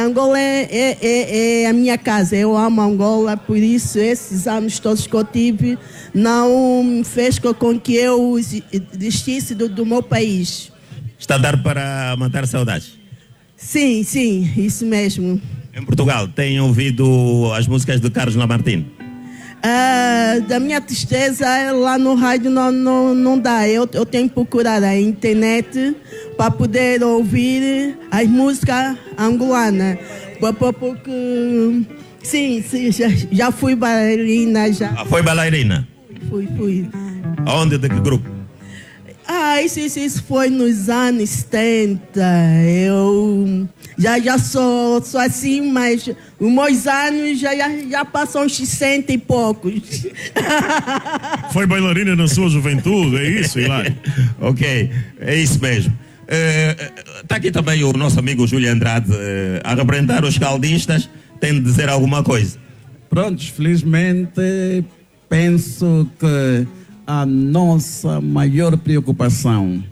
Angola é a minha casa, eu amo Angola, por isso esses anos todos que eu tive não fez com que eu desistisse do meu país. Está a dar para matar saudades? Sim, isso mesmo. Em Portugal, tem ouvido as músicas de Carlos Lamartine? Da minha tristeza, lá no rádio não dá. Eu tenho que procurar a internet para poder ouvir as músicas angolanas. Porque, sim, já fui bailarina. Já. Foi bailarina? Fui. Aonde, de que grupo? Isso foi nos anos 70. Eu já sou assim, mas os meus anos já passam uns 60 e poucos. Foi bailarina na sua juventude, é isso, Hilário? Ok, é isso mesmo. Está aqui também o nosso amigo Júlio Andrade a representar os caldistas. Tem de dizer alguma coisa? Pronto, felizmente penso que a nossa maior preocupação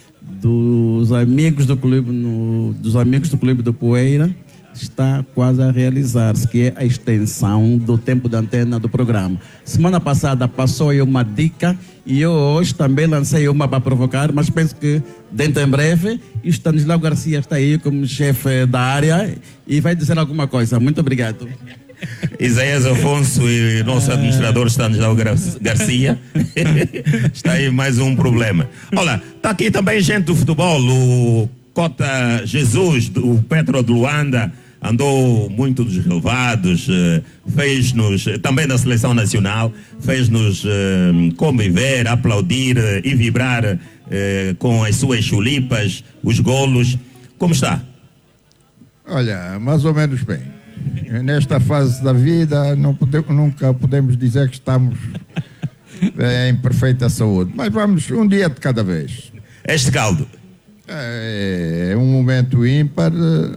dos amigos do Clube do Poeira está quase a realizar-se, que é a extensão do tempo de antena do programa. Semana passada passou aí uma dica e eu hoje também lancei uma para provocar, mas penso que dentro em breve Stanislau Garcia está aí como chefe da área e vai dizer alguma coisa. Muito obrigado. Isaías Afonso e nosso administrador Stanislau Garcia. Está aí mais um problema. Olha, está aqui também gente do futebol. O Cota Jesus, do Petro de Luanda, andou muito dos relevados, fez-nos, também da seleção nacional, fez-nos conviver, aplaudir e vibrar com as suas chulipas, os golos. Como está? Olha, mais ou menos bem. Nesta fase da vida nunca podemos dizer que estamos em perfeita saúde, mas vamos um dia de cada vez. Este caldo é um momento ímpar,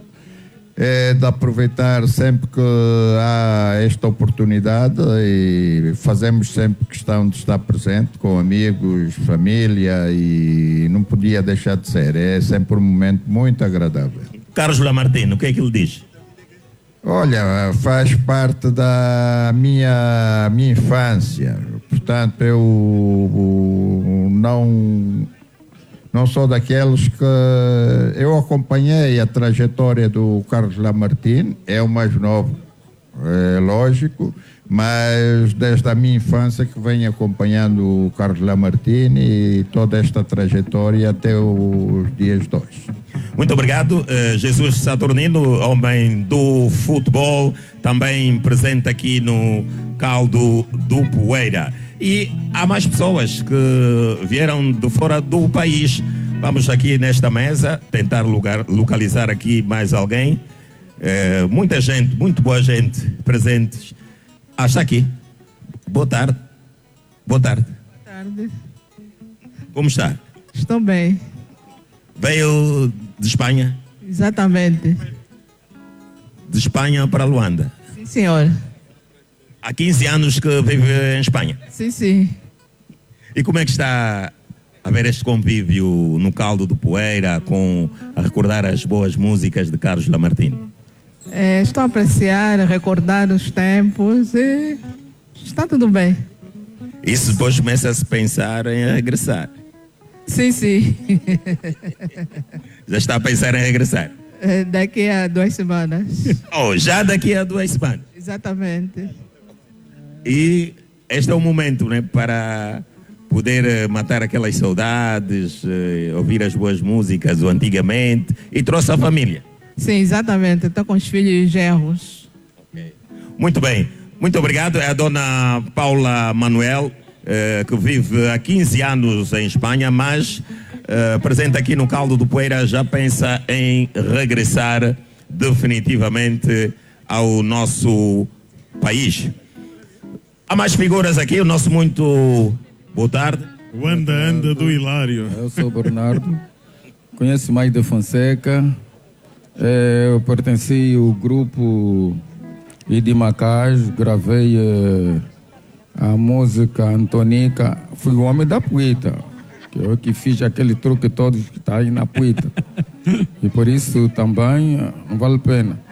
é de aproveitar sempre que há esta oportunidade e fazemos sempre questão de estar presente com amigos, família, e não podia deixar de ser. É sempre um momento muito agradável. Carlos Lamartine, o que é que ele diz? Olha, faz parte da minha infância, portanto eu não sou daqueles que... Eu acompanhei a trajetória do Carlos Lamartine, é o mais novo, é lógico, mas desde a minha infância que venho acompanhando o Carlos Lamartine e toda esta trajetória até os dias de hoje. Muito obrigado, Jesus Saturnino, homem do futebol, também presente aqui no Caldo do Poeira. E há mais pessoas que vieram de fora do país. Vamos aqui nesta mesa tentar localizar aqui mais alguém. Muita gente, muito boa gente presente. Está aqui. Boa tarde. Boa tarde. Boa tarde. Como está? Estou bem. Veio de Espanha? Exatamente. De Espanha para Luanda? Sim, senhor. Há 15 anos que vive em Espanha? Sim. E como é que está a ver este convívio no Caldo do Poeira, a recordar as boas músicas de Carlos Lamartine? Estou a apreciar, a recordar os tempos e está tudo bem. Isso depois começa a se pensar em regressar? Sim. Já está a pensar em regressar? Daqui a 2 semanas. Já daqui a 2 semanas? Exatamente. E este é o momento, né, para poder matar aquelas saudades, ouvir as boas músicas do antigamente, e trouxe a família. Sim, exatamente. Estou com os filhos e genros. Okay. Muito bem. Muito obrigado. É a dona Paula Manuel, que vive há 15 anos em Espanha, mas presente aqui no Caldo do Poeira, já pensa em regressar definitivamente ao nosso país. Há mais figuras aqui, o nosso muito boa tarde. O anda do Hilário. Eu sou o Bernardo, conheço mais de Fonseca, eu pertenci ao grupo Idi Macaz, gravei a música Antonica, fui o homem da Puita, que eu que fiz aquele truque todo que está aí na Puita. E por isso também não vale a pena.